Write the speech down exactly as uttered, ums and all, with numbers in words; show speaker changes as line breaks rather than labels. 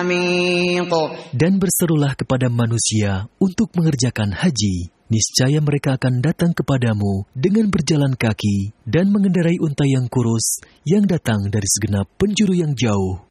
عميق.
Dan berserulah kepada manusia untuk mengerjakan haji. Niscaya mereka akan datang kepadamu dengan berjalan kaki dan mengendarai unta yang kurus yang datang dari segenap penjuru yang jauh.